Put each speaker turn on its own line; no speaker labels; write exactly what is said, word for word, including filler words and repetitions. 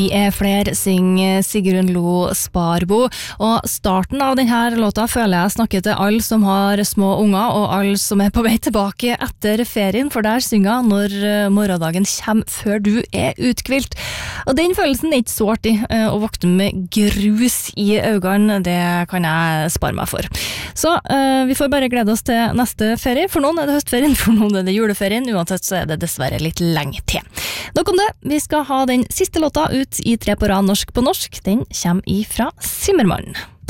Vi er flere, synger Sigrun Lo Sparbo, og starten av denne låta føler jeg snakker til alle som har små unger, og alle som er på vei tilbake etter ferien, for der synger jeg når morgendagen kommer før du er utkvilt. Og den følelsen er ikke så artig, å våkne med grus i øynene, det kan jeg spare meg for. Så uh, vi får bare glede oss til neste ferie, for noen er det høstferien, for noen er det juleferien, uansett så er det dessverre litt lenge til. Nok om det, vi skal ha den siste låta ut i tre på rad norsk på norsk, den kommer ifra Simmermann.